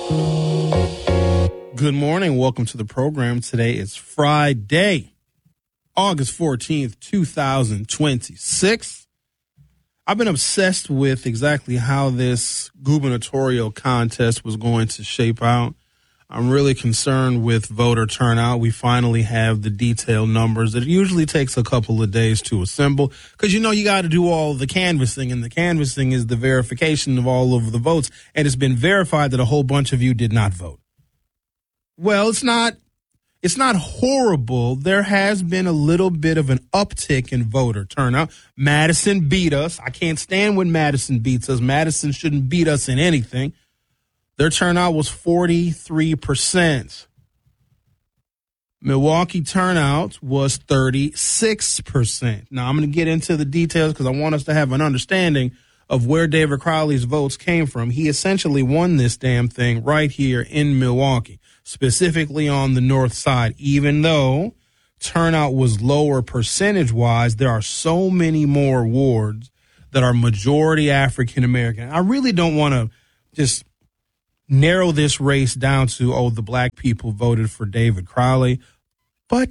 Good morning. Welcome to the program. Today is Friday, August 14th, 2026. I've been obsessed with exactly how this gubernatorial contest was going to shape out. I'm really concerned with voter turnout. We finally have the detailed numbers. It usually takes a couple of days to assemble because, you got to do all the canvassing, and the canvassing is the verification of all of the votes. And it's been verified that a whole bunch of you did not vote. Well, it's not horrible. There has been a little bit of an uptick in voter turnout. Madison beat us. I can't stand when Madison beats us. Madison shouldn't beat us in anything. Their turnout was 43%. Milwaukee turnout was 36%. Now, I'm going to get into the details because I want us to have an understanding of where David Crowley's votes came from. He essentially won this damn thing right here in Milwaukee, specifically on the north side. Even though turnout was lower percentage-wise, there are so many more wards that are majority African-American. I really don't want to just narrow this race down to, the black people voted for David Crowley, but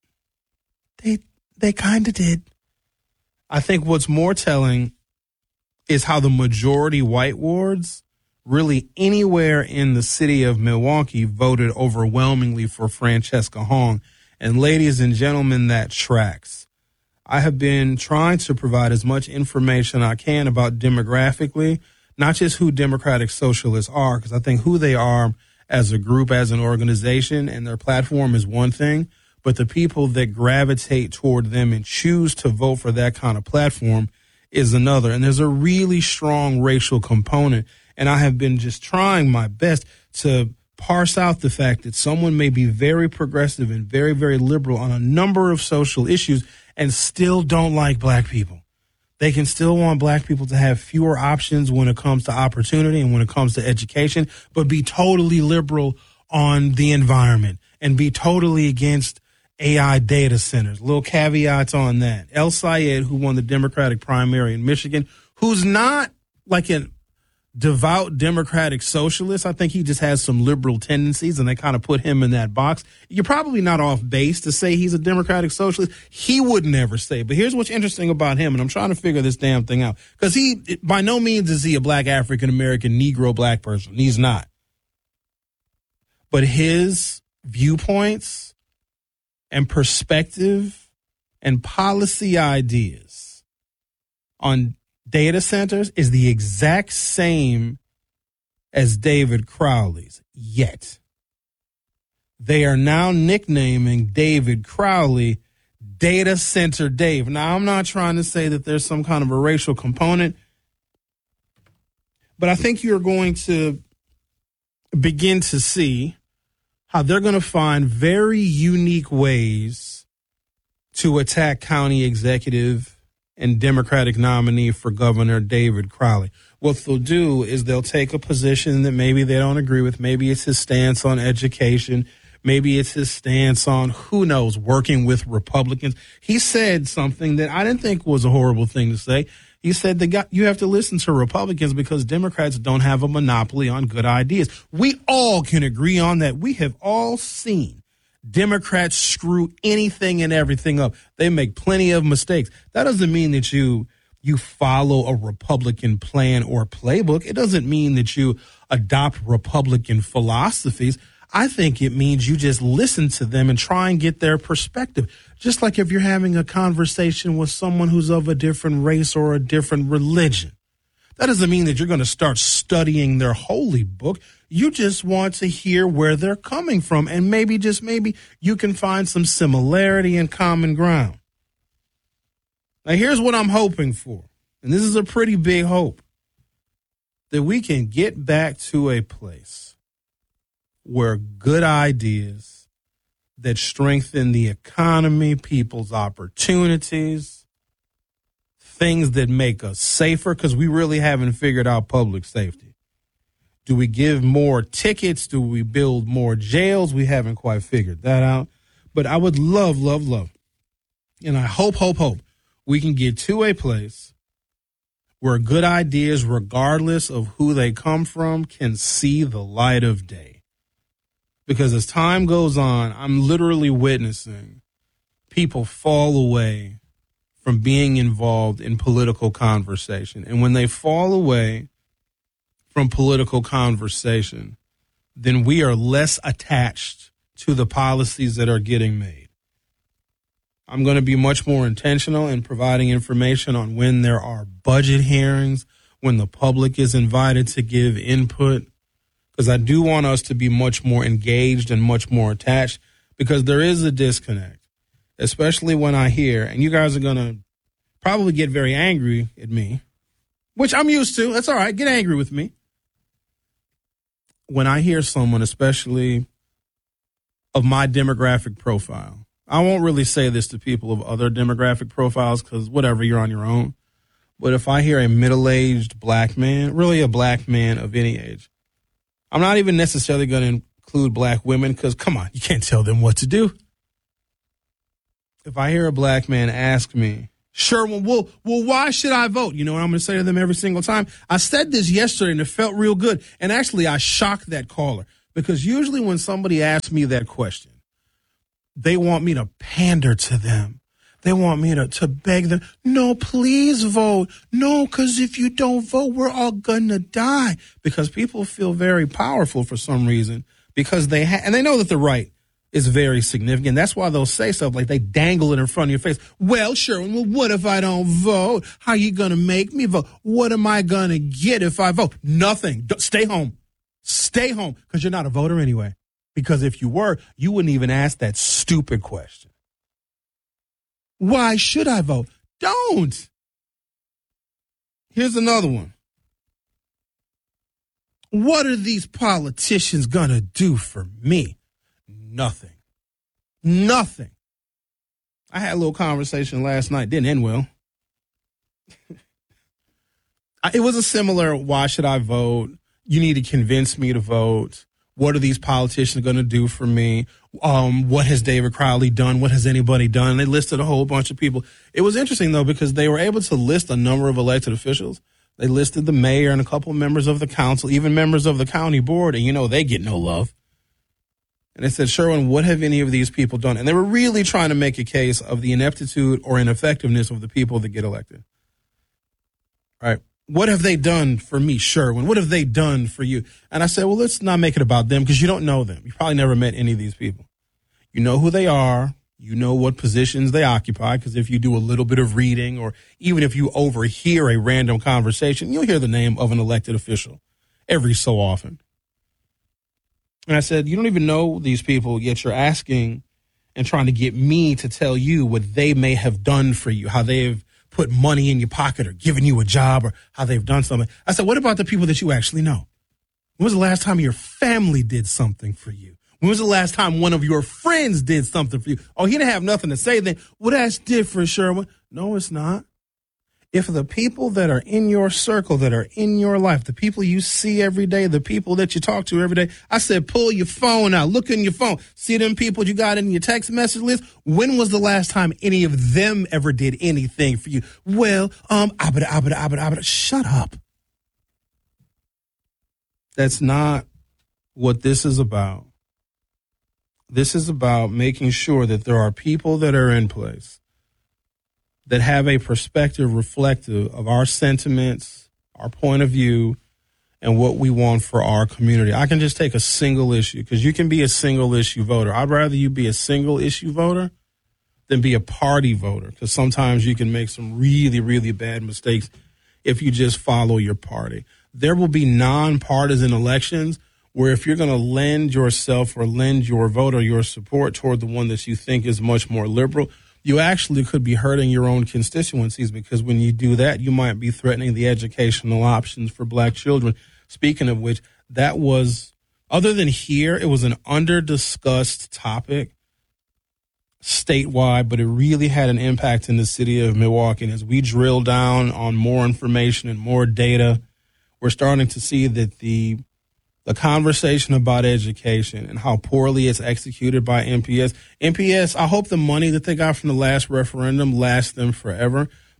they kind of did. I think what's more telling is how the majority white wards, really anywhere in the city of Milwaukee, voted overwhelmingly for Francesca Hong. And ladies and gentlemen, that tracks. I have been trying to provide as much information I can about demographically, not just who Democratic Socialists are, because I think who they are as a group, as an organization, and their platform is one thing, but the people that gravitate toward them and choose to vote for that kind of platform is another. And there's a really strong racial component, and I have been just trying my best to parse out the fact that someone may be very progressive and very, very liberal on a number of social issues and still don't like black people. They can still want black people to have fewer options when it comes to opportunity and when it comes to education, but be totally liberal on the environment and be totally against AI data centers. Little caveats on that. El Sayed, who won the Democratic primary in Michigan, who's not like a devout Democratic socialist. I think he just has some liberal tendencies, and they kind of put him in that box. You're probably not off base to say he's a Democratic socialist. He would never say. But here's what's interesting about him, and I'm trying to figure this damn thing out, because he, by no means is he a black African-American Negro black person. He's not. But his viewpoints and perspective and policy ideas on data centers is the exact same as David Crowley's, yet they are now nicknaming David Crowley Data Center Dave. Now, I'm not trying to say that there's some kind of a racial component, but I think you're going to begin to see how they're going to find very unique ways to attack county executive and Democratic nominee for governor David Crowley. What they'll do is they'll take a position that maybe they don't agree with. Maybe it's his stance on education. Maybe it's his stance on, who knows, working with Republicans. He said something that I didn't think was a horrible thing to say. He said that you have to listen to Republicans because Democrats don't have a monopoly on good ideas. We all can agree on that. We have all seen Democrats screw anything and everything up. They make plenty of mistakes. That doesn't mean that you follow a Republican plan or playbook. It doesn't mean that you adopt Republican philosophies. I think it means you just listen to them and try and get their perspective. Just like if you're having a conversation with someone who's of a different race or a different religion. That doesn't mean that you're going to start studying their holy book. You just want to hear where they're coming from, and maybe, just maybe, you can find some similarity and common ground. Now, here's what I'm hoping for, and this is a pretty big hope, that we can get back to a place where good ideas that strengthen the economy, people's opportunities, things that make us safer, because we really haven't figured out public safety. Do we give more tickets? Do we build more jails? We haven't quite figured that out. But I would love, and I hope we can get to a place where good ideas, regardless of who they come from, can see the light of day. Because as time goes on, I'm literally witnessing people fall away from being involved in political conversation. And when they fall away from political conversation, then we are less attached to the policies that are getting made. I'm going to be much more intentional in providing information on when there are budget hearings, when the public is invited to give input, because I do want us to be much more engaged and much more attached, because there is a disconnect, especially when I hear, and you guys are going to probably get very angry at me, which I'm used to. That's all right. Get angry with me. When I hear someone, especially of my demographic profile, I won't really say this to people of other demographic profiles because whatever, you're on your own. But if I hear a middle-aged black man, really a black man of any age, I'm not even necessarily going to include black women because, come on, you can't tell them what to do. If I hear a black man ask me, Sherwin, well, why should I vote? You know what I'm going to say to them every single time? I said this yesterday and it felt real good. And actually, I shocked that caller because usually when somebody asks me that question, they want me to pander to them. They want me to beg them, no, please vote. No, because if you don't vote, we're all going to die. Because people feel very powerful for some reason because and they know that the right is very significant. That's why they'll say stuff like they dangle it in front of your face. Well, Sherwin, well, what if I don't vote? How are you going to make me vote? What am I going to get if I vote? Nothing. Stay home. Stay home because you're not a voter anyway. Because if you were, you wouldn't even ask that stupid question. Why should I vote? Don't. Here's another one. What are these politicians going to do for me? Nothing. Nothing. I had a little conversation last night. Didn't end well. It was a similar, why should I vote? You need to convince me to vote. What are these politicians going to do for me? What has David Crowley done? What has anybody done? They listed a whole bunch of people. It was interesting, though, because they were able to list a number of elected officials. They listed the mayor and a couple of members of the council, even members of the county board, and, you know, they get no love. And they said, Sherwin, what have any of these people done? And they were really trying to make a case of the ineptitude or ineffectiveness of the people that get elected. All right. What have they done for me, Sherwin? What have they done for you? And I said, well, let's not make it about them because you don't know them. You probably never met any of these people. You know who they are. You know what positions they occupy because if you do a little bit of reading or even if you overhear a random conversation, you'll hear the name of an elected official every so often. And I said, you don't even know these people, yet you're asking and trying to get me to tell you what they may have done for you, how they've put money in your pocket or given you a job or how they've done something. I said, what about the people that you actually know? When was the last time your family did something for you? When was the last time one of your friends did something for you? Oh, he didn't have nothing to say then. Well, that's different, Sherwin. No, it's not. If the people that are in your circle, that are in your life, the people you see every day, the people that you talk to every day, I said, pull your phone out, look in your phone, see them people you got in your text message list. When was the last time any of them ever did anything for you? Well, shut up. That's not what this is about. This is about making sure that there are people that are in place that have a perspective reflective of our sentiments, our point of view, and what we want for our community. I can just take a single issue because you can be a single issue voter. I'd rather you be a single issue voter than be a party voter because sometimes you can make some really, really bad mistakes if you just follow your party. There will be nonpartisan elections where if you're going to lend yourself or lend your vote or your support toward the one that you think is much more liberal, you actually could be hurting your own constituencies because when you do that, you might be threatening the educational options for black children. Speaking of which, that was, other than here, it was an under-discussed topic statewide, but it really had an impact in the city of Milwaukee. And as we drill down on more information and more data, we're starting to see that the conversation about education and how poorly it's executed by MPS. MPS, I hope the money that they got from the last referendum lasts them forever.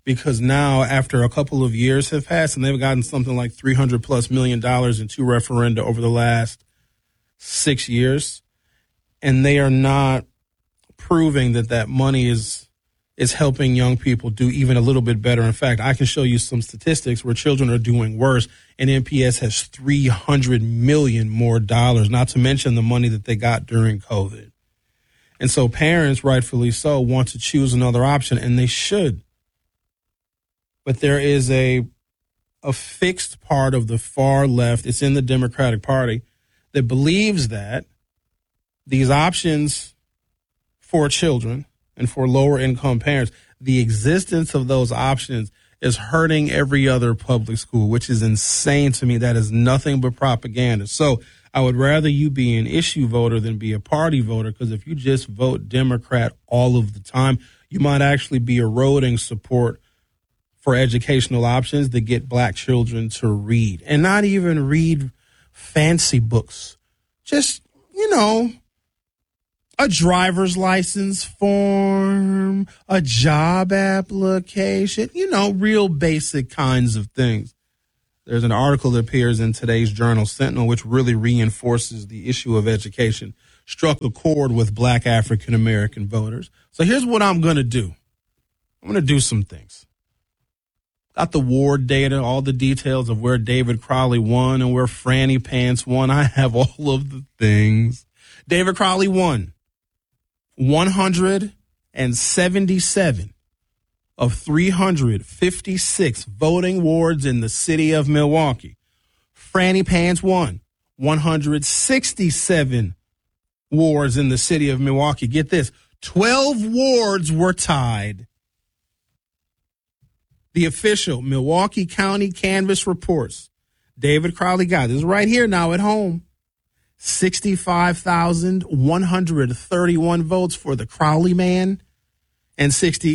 because now after a couple of years have passed and they've gotten something like $300+ million in 2 referenda over the last 6 years, and they are not proving that money is helping young people do even a little bit better. In fact, I can show you some statistics where children are doing worse, and MPS has $300 million more dollars, not to mention the money that they got during COVID. And so parents, rightfully so, want to choose another option, and they should. But there is a fixed part of the far left, it's in the Democratic Party, that believes that these options for children and for lower income parents, the existence of those options is hurting every other public school, which is insane to me. That is nothing but propaganda. So I would rather you be an issue voter than be a party voter, because if you just vote Democrat all of the time, you might actually be eroding support for educational options that get black children to read, and not even read fancy books. Just, a driver's license form, a job application, real basic kinds of things. There's an article that appears in today's journal, Sentinel, which really reinforces the issue of education, struck a chord with black African-American voters. So here's what I'm going to do. I'm going to do some things. Got the ward data, all the details of where David Crowley won and where Franny Pants won. I have all of the things. David Crowley won 177 of 356 voting wards in the city of Milwaukee. Franny Pants won 167 wards in the city of Milwaukee. Get this, 12 wards were tied. The official Milwaukee County Canvass reports David Crowley got this right here now at home. 65,131 votes for the Crowley man and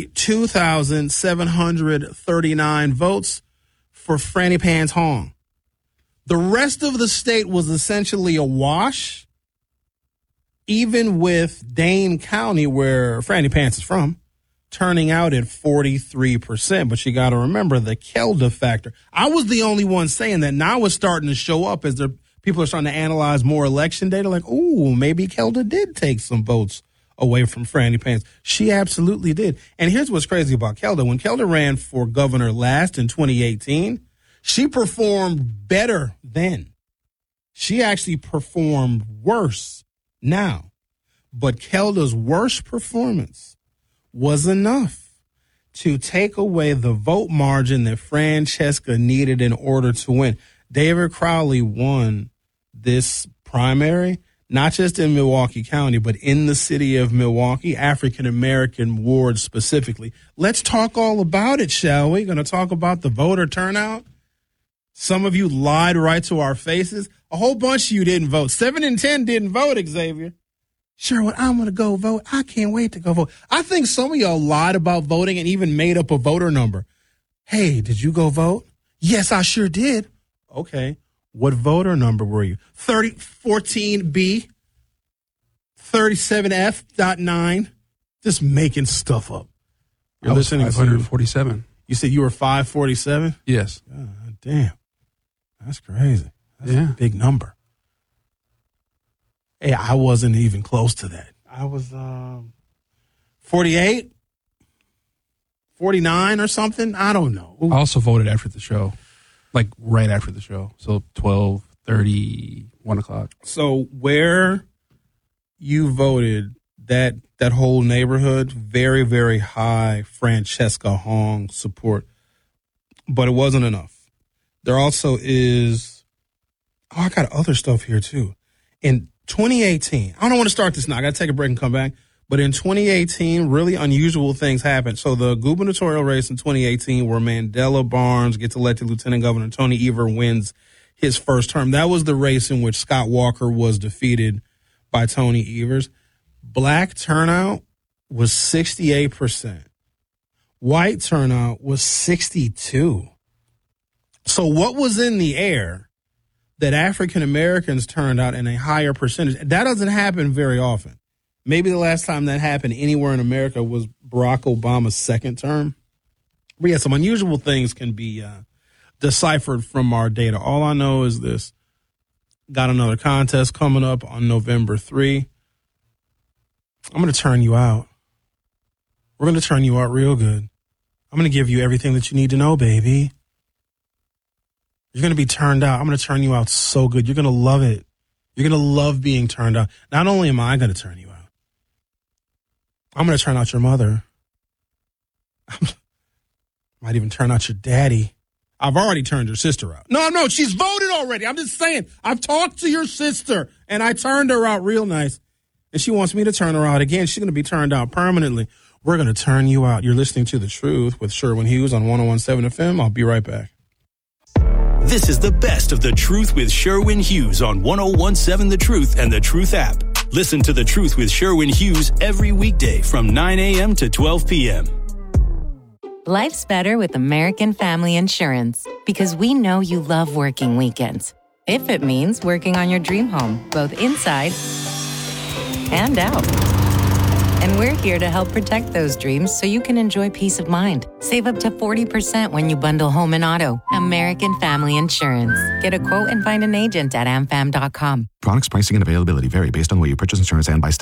62,739 votes for Franny Pants Hong. The rest of the state was essentially a wash, even with Dane County, where Franny Pants is from, turning out at 43%. But you got to remember the Kelda factor. I was the only one saying that. Now it's starting to show up as people are starting to analyze more election data. Like, ooh, maybe Kelda did take some votes away from Franny Pants. She absolutely did. And here's what's crazy about Kelda. When Kelda ran for governor last in 2018, she performed better then. She actually performed worse now. But Kelda's worst performance was enough to take away the vote margin that Francesca needed in order to win. David Crowley won this primary, not just in Milwaukee County, but in the city of Milwaukee, African-American wards specifically. Let's talk all about it, shall we? Going to talk about the voter turnout. Some of you lied right to our faces. A whole bunch of you didn't vote. 7 in 10 didn't vote, Xavier. Sherwood, I'm going to go vote. I can't wait to go vote. I think some of y'all lied about voting and even made up a voter number. Hey, did you go vote? Yes, I sure did. Okay. What voter number were you? 14B, 37F.9. Just making stuff up. You're listening 547. You said you were 547? Yes. God damn. That's crazy. That's a big number. Hey, I wasn't even close to that. I was 48, 49 or something. I don't know. I also voted after the show, like right after the show. So 12:30, 1 o'clock. So where you voted, that whole neighborhood, very, very high Francesca Hong support. But it wasn't enough. There also is, I got other stuff here too. In 2018, I don't want to start this now. I got to take a break and come back. But in 2018, really unusual things happened. So the gubernatorial race in 2018 where Mandela Barnes gets elected lieutenant governor, Tony Evers wins his first term. That was the race in which Scott Walker was defeated by Tony Evers. Black turnout was 68%. White turnout was 62%. So what was in the air that African Americans turned out in a higher percentage? That doesn't happen very often. Maybe the last time that happened anywhere in America was Barack Obama's second term, But yeah, some unusual things can be deciphered from our data. All I know is this. Got another contest coming up on November 3. I'm going to turn you out. We're going to turn you out real good. I'm going to give you everything that you need to know, baby. You're going to be turned out. I'm going to turn you out so good. You're going to love it. You're going to love being turned out. Not only am I going to turn you out, I'm going to turn out your mother. Might even turn out your daddy. I've already turned your sister out. No, she's voted already. I'm just saying. I've talked to your sister, and I turned her out real nice. And she wants me to turn her out again. She's going to be turned out permanently. We're going to turn you out. You're listening to The Truth with Sherwin Hughes on 101.7 FM. I'll be right back. This is the best of The Truth with Sherwin Hughes on 101.7 The Truth and The Truth app. Listen to The Truth with Sherwin Hughes every weekday from 9 a.m. to 12 p.m. Life's better with American Family Insurance because we know you love working weekends. If it means working on your dream home, both inside and out. And we're here to help protect those dreams so you can enjoy peace of mind. Save up to 40% when you bundle home and auto. American Family Insurance. Get a quote and find an agent at amfam.com. Products, pricing, and availability vary based on where you purchase insurance and by state.